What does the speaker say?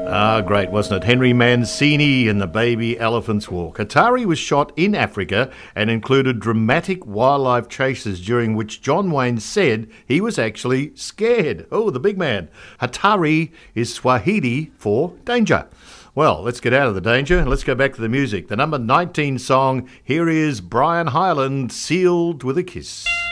Ah, great, wasn't it? Henry Mancini and the Baby Elephants Walk. Hatari was shot in Africa and included dramatic wildlife chases during which John Wayne said he was actually scared. Oh, the big man. Hatari is Swahili for danger. Well, let's get out of the danger and let's go back to the music. The number 19 song, here is Brian Hyland, Sealed with a Kiss.